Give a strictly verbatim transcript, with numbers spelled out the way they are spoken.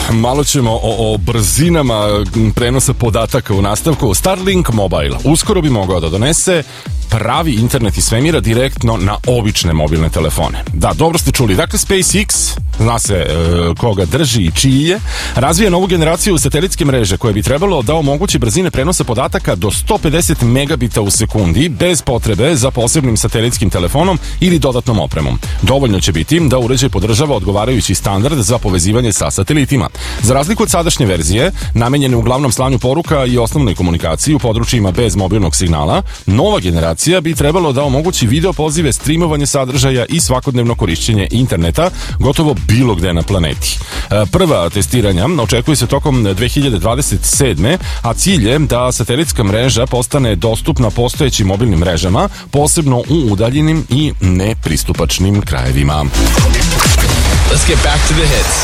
malo ćemo o, o brzinama prenosa podataka u nastavku. Starlink Mobile uskoro bi mogao da donese pravi internet iz svemira direktno na obične mobilne telefone. Da, dobro ste čuli. Dakle, SpaceX, zna se e, koga drži i čiji je, razvija novu generaciju satelitske mreže koje bi trebalo da omogući brzine prenosa podataka do sto pedeset megabita u sekundi bez potrebe za posebnim satelitskim telefonom ili dodatnom opremom. Dovoljno će biti da uređaj podržava odgovarajući standard za povezivanje sa satelitima. Za razliku od sadašnje verzije, namenjene uglavnom slanju poruka i osnovnoj komunikaciji u područjima bez mobilnog signala, nova generacija bi trebalo da omogući video pozive, streamovanje sadržaja i svakodnevno korišćenje interneta gotovo bilo gde na planeti. Prva testiranja očekuje se tokom dve hiljade dvadeset sedme, a cilj je da satelitska mreža postane dostupna postojećim mobilnim mrežama, posebno u udaljenim i nepristupačnim krajevima. Let's get back to the hits.